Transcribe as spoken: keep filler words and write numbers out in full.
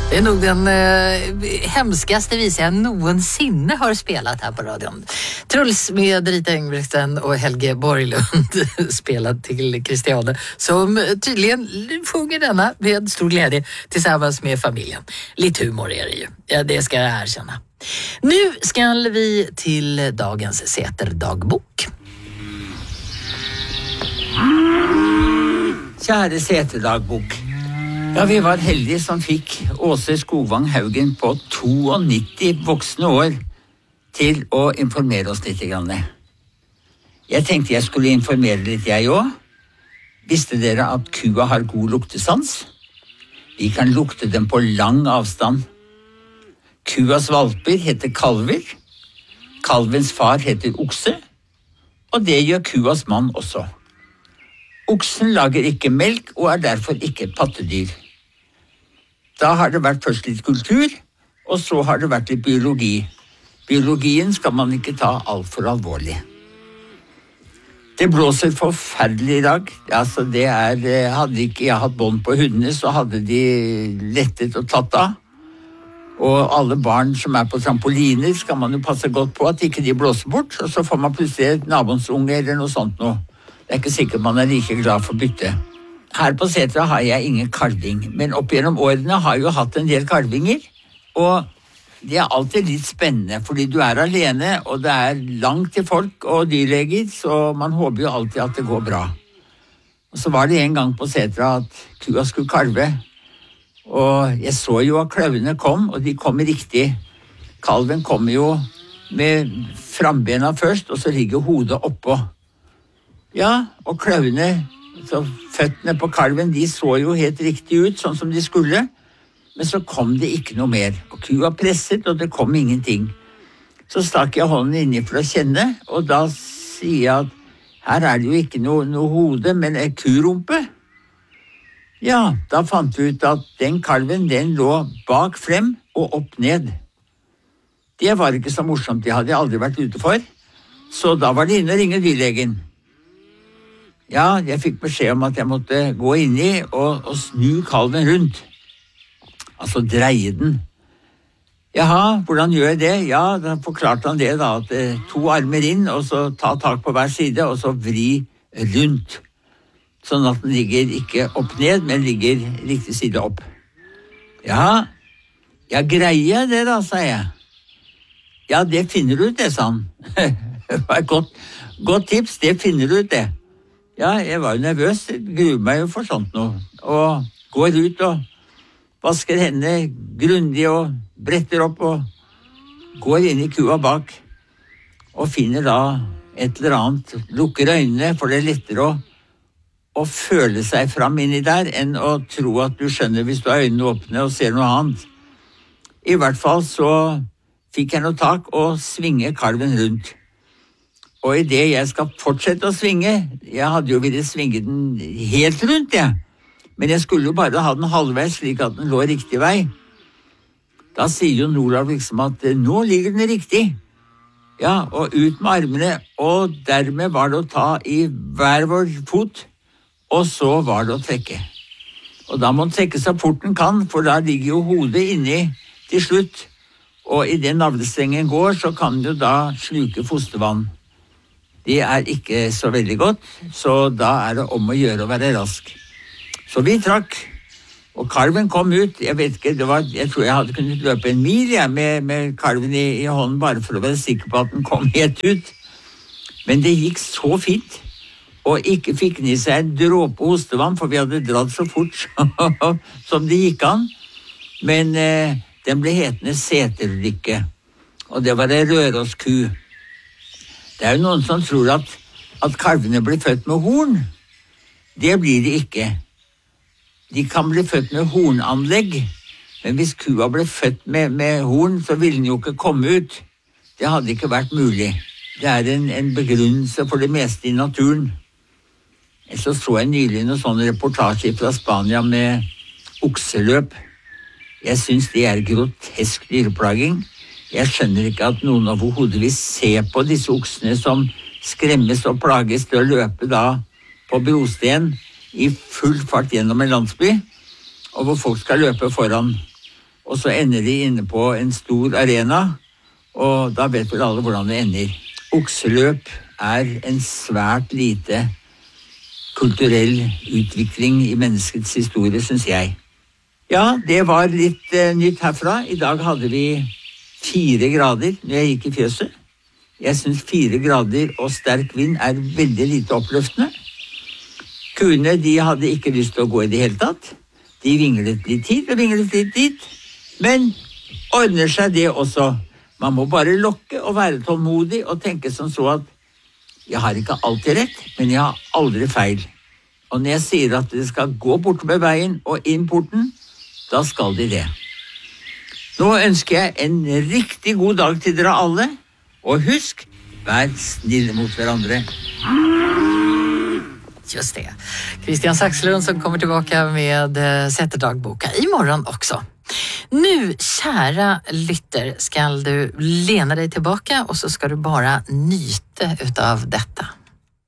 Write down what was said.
Det är nog den eh, hemskaste visa jag någonsin har spelat här på radion. Truls med Rita Engelbrektsson och Helge Borglund spelad till Christiane, som tydligen sjunger denna med stor glädje tillsammans med familjen. Lite humor är det ju, ja, det ska jag erkänna. Nu ska vi till dagens Säterdagbok. Kjære Säterdagbok. Ja, vi var heldige som fikk Åse Skogvang Haugen på nittito voksne år til å informere oss litt grann. Jeg tenkte jeg skulle informere litt jeg også. Visste dere at kua har god luktesans? Vi kan lukte dem på lang avstand. Kuas valper heter kalver. Kalvens far heter okse. Og det gjør kuas mann også. Oksen lager ikke melk og er derfor ikke et pattedyr. Da har det vært først litt kultur, og så har det vært litt biologi. Biologien skal man ikke ta alt for alvorlig. Det blåser forferdelig i dag. Altså, det er, hadde ikke jeg hatt bånd på hundene, så hadde de lettet og tatt av. Og alle barn som er på trampoliner skal man jo passe godt på at ikke de blåser bort, og så får man plutselig et naboens unge eller noe sånt noe. Det er ikke sikkert man er like glad for bytte. Her på Setra har jeg ingen kalving, men opp gjennom årene har jeg jo hatt en del kalvinger, og det er alltid litt spennende, fordi du er alene, og det er langt til folk og dyrleger, så man håper jo alltid at det går bra. Og så var det en gang på Setra at kua skulle kalve, og jeg så jo at kløvene kom, og de kom riktig. Kalven kommer jo med frambena først, og så ligger hodet oppå. Ja, og kløvene, så føttene på kalven, de så jo helt riktig ut, sånn som de skulle. Men så kom det ikke noe mer. Og kua presset, og det kom ingenting. Så stakk jeg hånden inni for å kjenne, og da sier jeg at her er det jo ikke noe, noe hode, men en kurumpe. Ja, da fant vi ut at den kalven, den lå bak frem og opp ned. Det var ikke så morsomt, det hadde jeg aldri vært ute for. Så da var det inne å ringe dyrlegen. Ja, jeg fikk beskjed om at jeg måtte gå inn i og, og snu kalven rundt. Altså dreie den. Jaha, hvordan gjør jeg det? Ja, da forklarte han det da, at eh, to armer inn, og så ta tak på hver side, og så vri rundt. Sånn at den ligger ikke opp ned, men ligger riktig side opp. Ja, ja, greier jeg det da, sa jeg. Ja, det finner du ut det, sa han. Det var et godt, godt tips, det finner du ut det. Ja, jeg var jo nervøs, gruer meg jo for sånt noe, og går ut og vasker hendene grundig og bretter opp og går inn i kua bak og finner da et eller annet, lukker øynene, for det er lettere å, å føle seg fram inni der enn å tro at du skjønner hvis du har øynene åpne og ser noe annet. I hvert fall så fikk jeg noe tak og svinge kalven rundt. Og i det jeg skal fortsette å svinge, jeg hadde jo villet svinge den helt rundt, jeg. Men jeg skulle jo bare ha den halvveis slik at den lå riktig vei. Da sier jo Nordlaug liksom at nå ligger den riktig. Ja, og ut med armene, og dermed var det å ta i hver vår fot, og så var det å trekke. Og da må den trekke så fort den kan, for da ligger jo hodet inni til slutt. Og i det navlestrengen går, så kan den jo da sluke fostervann. Det er ikke så veldig godt, så da er det om å gjøre å være rask. Så vi trakk, og kalven kom ut. Jeg vet ikke, det var, jeg tror jeg hadde kunnet løpe en mil jeg, med, med kalven i, i hånden, bare for å være sikker på at den kom helt ut. Men det gikk så fint, og ikke fikk den i seg en dråpe hostevann, for vi hadde dratt så fort som det gikk an. Men eh, den ble hetende Seterlykke, og det var en Rørosku. Det er jo noen som tror at, at kalvene blir født med horn. Det blir de ikke. De kan bli født med hornanlegg, men hvis kua ble født med, med horn, så ville den jo ikke komme ut. Det hadde ikke vært mulig. Det er en, en begrunnelse for det meste i naturen. Så så jeg nylig noen sånne reportasjer fra Spania med okseløp. Jeg synes det er grotesk dyreplaging. Jeg skjønner ikke at noen overhodet vil se på disse oksene som skremmes og plages til å løpe da på brosten i full fart gjennom en landsby, og hvor folk skal løpe foran. og så ender de inne på en stor arena, og da vet vel alle hvordan det ender. Okseløp er en svært lite kulturell utvikling i menneskets historie, synes jeg. Ja, det var litt eh, nytt herfra. I dag hadde vi fire grader når jeg gikk i fjøset. Jeg synes fire grader og sterk vind er veldig lite oppløftende. Kuene, de hadde ikke lyst til å gå i det hele tatt. De vinglet litt hit og vinglet litt dit. Men ordner seg det også. Man må bare lokke og være tålmodig og tenke som så at jeg har ikke alltid rett, men jeg har aldri feil. Og når jeg sier at det skal gå bort med veien og inn porten, da skal de det. Nå ønsker jeg en riktig god dag til dere alle, og husk, vær snille mot hverandre. Just det. Christian Saxlund som kommer tillbaka med Sätterdagboka imorgon också. Nu, kära lytter, ska du lena dig tillbaka och så ska du bara nyta utav detta.